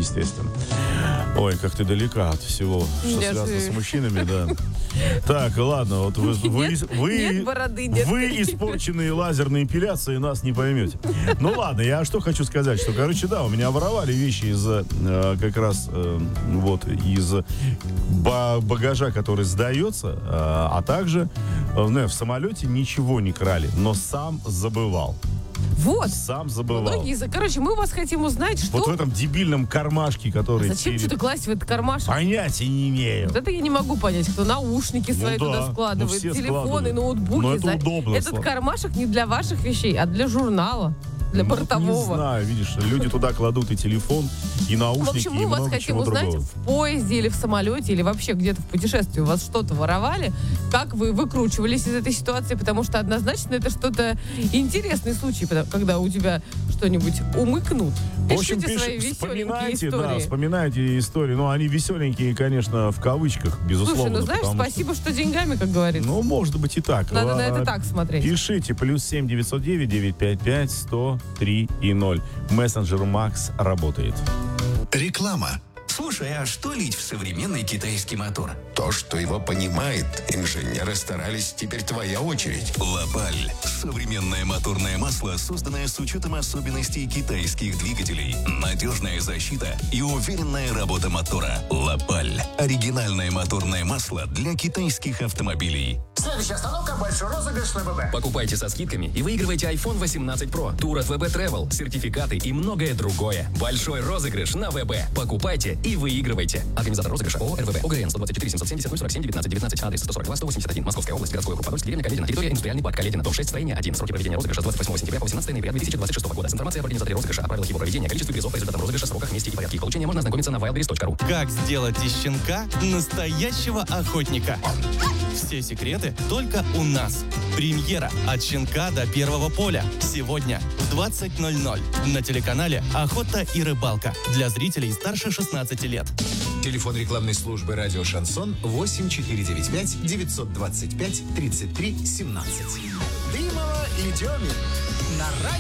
естественно. Ой, как ты далека от всего, что связано с мужчинами, да. Так, ладно, вот вы испорченные лазерной эпиляцией нас не поймете. Ну ладно, я что хочу сказать, что, короче, да, у меня воровали вещи из как раз вот из багажа, который сдается, а также в самолете ничего не крали, но сам забывал. Вот. Сам забывал. Короче, мы у вас хотим узнать, что... Вот в этом дебильном кармашке, который... Зачем что-то класть в этот кармашек? Понятия не имею. Вот это я не могу понять, кто наушники свои туда складывает, телефоны, ноутбуки. Но это удобно. Этот кармашек не для ваших вещей, а для журнала. Для бортового. Не знаю, видишь, люди туда кладут и телефон, и наушники, в общем, мы и у вас много хотим чего узнать, другого. в поезде или в самолете, или вообще где-то в путешествии у вас что-то воровали, как вы выкручивались из этой ситуации, потому что однозначно это что-то интересный случай, когда у тебя что-нибудь умыкнут. В общем, Пишите свои веселенькие истории. Вспоминайте истории. Ну, они веселенькие, конечно, в кавычках, безусловно. Слушай, ну знаешь, спасибо, что деньгами, как говорится. Ну, может быть и так. Надо на это так смотреть. Пишите, +7 909 955 103 и 0. Мессенджер Макс работает. Реклама. Слушай, а что лить в современный китайский мотор? То, что его понимает, инженеры старались, теперь твоя очередь. Лапаль. Современное моторное масло, созданное с учетом особенностей китайских двигателей. Надежная защита и уверенная работа мотора. Лапаль. Оригинальное моторное масло для китайских автомобилей. Следующая остановка – большой розыгрыш на ВБ. Покупайте со скидками и выигрывайте iPhone 18 Pro, тур от ВБ Travel, сертификаты и многое другое. Большой розыгрыш на ВБ. Покупайте и выигрывайте. Организатор розыгрыша ООО РВВ. ОГРН 124 770 047 19 19. Адрес 142 181. Московская область. Городской округ Подольск. Деревня Каледина. Территория индустриальный парк Каледина. Дом 6. Строение 1. Сроки проведения розыгрыша с 28 сентября по 18 ноября 2026 года. С информацией об организаторе розыгрыша, о правилах его проведения, количестве призов по результатам розыгрыша, сроках, месте и порядке их получения можно ознакомиться на wildberries.ru. Как сделать из щенка настоящего охотника? Все секреты только у нас. Премьера «От щенка до первого поля». Сегодня в 20:00 на телеканале «Охота и рыбалка» для зрителей старше 16 лет. Телефон рекламной службы «Радио Шансон» 8495 925 33 17. Дымова и Демин на радио.